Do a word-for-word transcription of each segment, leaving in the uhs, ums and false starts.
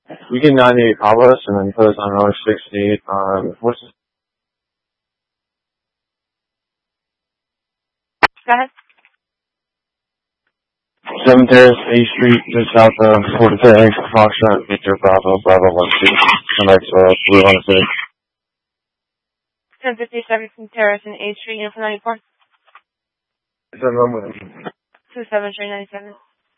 You can ninety-eight call us and then put us on our sixty-eight. Um, what's Go ahead. seventh Terrace, A Street, just south of Forte, Foxtrot, Victor, Bravo, Bravo, one two. Connect, uh, Blue Hunter City. ten fifty seventh Terrace and A Street, Uniform ninety-four. Is that wrong with it? two seven three nine seven.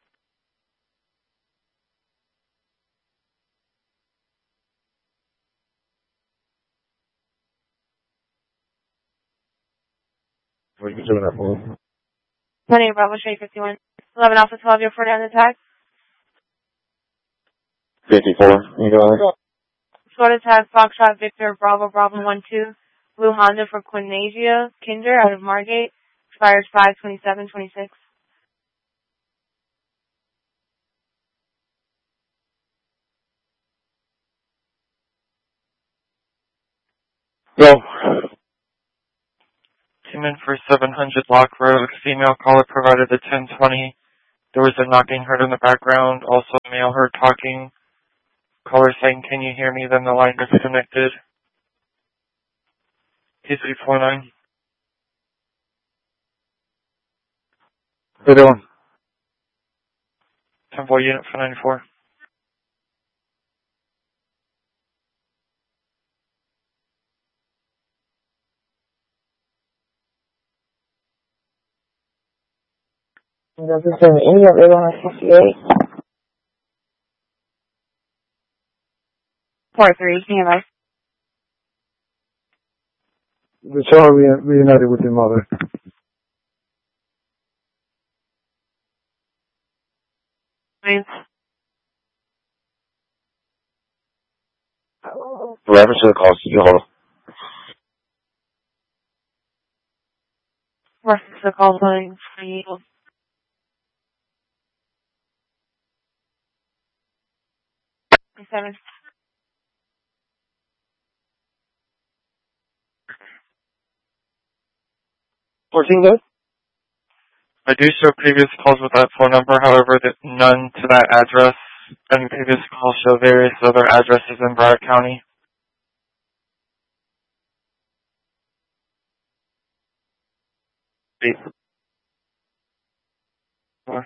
What are you doing that for? twenty Bravo Street fifty-one. eleven Alpha twelve, you're forty on the tag. fifty-four. You got it? Florida tag, Foxtrot, Victor, Bravo, Bravo one two. Blue Honda for Quinasia Kinder out of Margate. Expires five twenty-seven twenty-six. Go. Came in for seven hundred Lock Road. Female caller provided the ten twenty. There was a knocking heard in the background. Also, male heard talking. Caller saying, "Can you hear me?" Then the line disconnected. T three four nine. What are you doing? ten four unit for ninety-four. Does it say any of it on sixty-eight? four three, nearby. The child re- reunited with your mother. Please. Reference to the call, you hold. Reference the call line for you. Seven. fourteen good? I do show previous calls with that phone number. However, that none to that address. And previous calls show various other addresses in Broward County. Eight. Four.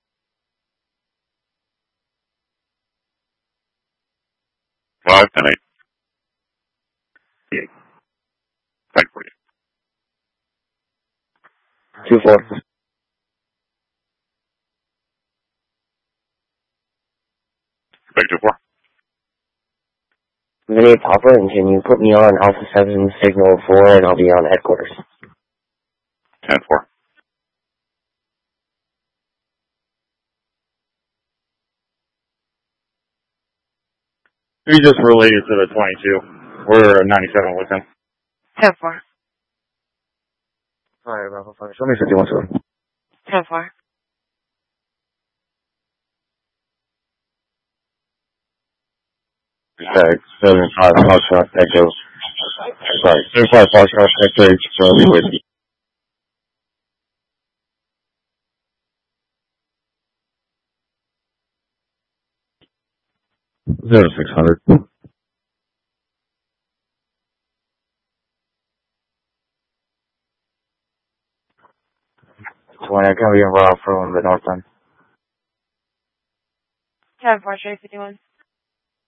Five and eight. Eight. Thank you. Two four. Thank you four. My name is Papa, and can you put me on Alpha seven Signal four, and I'll be on headquarters. Ten four. We just related to the twenty-two. We're ninety-seven with him. ten four. Alright, Bravo, fine. Show me fifty-one, sir. ten four. Tag seven five Foxtrot Echo. Sorry, seven five Foxtrot Echo Charlie Whiskey. Zero six hundred. Twenty. I can't be involved from the north end. ten four, Street fifty-one.